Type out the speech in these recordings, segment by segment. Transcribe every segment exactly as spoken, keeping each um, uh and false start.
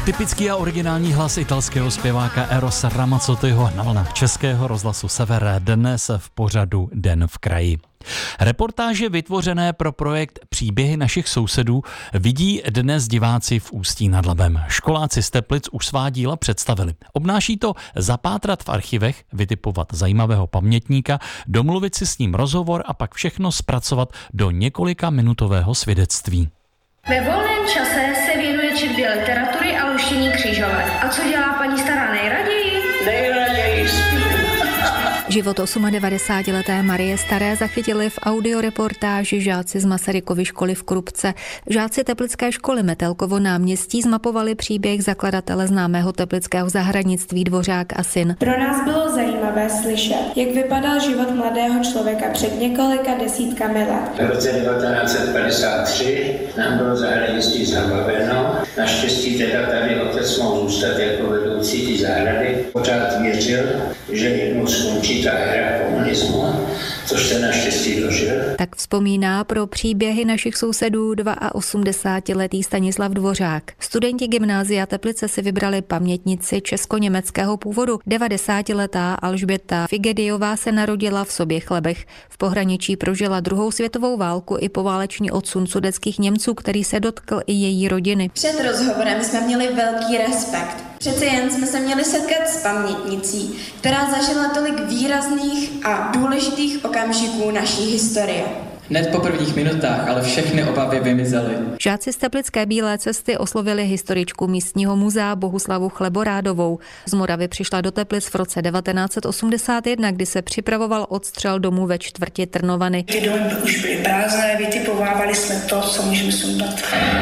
Typický a originální hlas italského zpěváka Erosa Ramazzotyho na vlnách Českého rozhlasu Sever dnes v pořadu Den v kraji. Reportáže vytvořené pro projekt Příběhy našich sousedů vidí dnes diváci v Ústí nad Labem. Školáci z Teplic už svá díla představili. Obnáší to zapátrat v archivech, vytipovat zajímavého pamětníka, domluvit si s ním rozhovor a pak všechno zpracovat do několika minutového svědectví. Ve volném čase se věnuje četbě literatury a luštění křížové. A co dělá paní stará nejraději? Nejraději spí. Život devadesátiosmileté Marie Staré zachytili v audioreportáži žáci z Masarykovy školy v Krupce. Žáci teplické školy Metelkovo náměstí zmapovali příběh zakladatele známého teplického zahradnictví Dvořák a syn. Pro nás bylo zajímavé slyšet, jak vypadal život mladého člověka před několika desítkami let. V roce devatenáct set padesát tři nám bylo zahradnictví zabaveno. Naštěstí teda tady otec mohl zůstat jako vedoucí ty zahrady. Pořád věřil, že jednou skončí ta éra komunismu, což se naštěstí dožil. Tak vzpomíná pro příběhy našich sousedů osmdesátiletý Stanislav Dvořák. Studenti gymnázia Teplice si vybrali pamětnici česko-německého původu. devadesátiletá Alžběta Figediová se narodila v Soběchlebech. V pohraničí prožila druhou světovou válku i poválečný odsun sudetských Němců, který se dotkl i její rodiny. Před rozhovorem jsme měli velký respekt. Přece jen jsme se měli setkat s pamětnicí, která zažila tolik výrazných a důležitých okamžiků naší historie. Hned po prvních minutách ale všechny obavy vymizely. Žáci z Teplické Bílé cesty oslovili historičku místního muzea Bohuslavu Chleboradovou. Z Moravy přišla do Teplic v roce devatenáct set osmdesát jedna, kdy se připravoval odstřel domů ve čtvrti Trnovany. Ty domy už byly prázdné, vytipovávali jsme to, co můžeme sundat.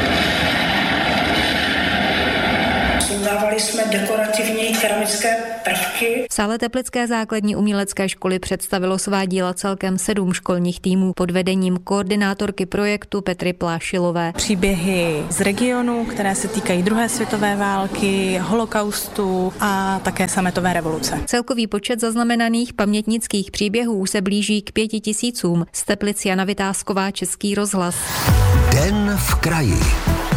Dávali jsme dekorativní keramické prvky. V sále Teplické základní umělecké školy představilo svá díla celkem sedm školních týmů pod vedením koordinátorky projektu Petry Plášilové. Příběhy z regionu, které se týkají druhé světové války, holokaustu a také sametové revoluce. Celkový počet zaznamenaných pamětnických příběhů se blíží k pěti tisícům. Z Teplic Jana Vytázková, Český rozhlas. Den v kraji.